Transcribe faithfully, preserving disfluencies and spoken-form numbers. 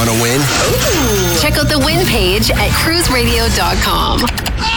Want to win? Ooh. Check out the win page at cruise radio dot com.